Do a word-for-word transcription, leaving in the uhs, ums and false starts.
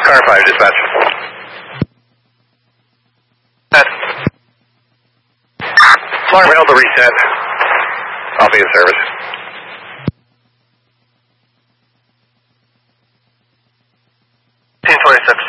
Car five, dispatch. Alarm held to reset. I'll be in service. fifteen twenty-six.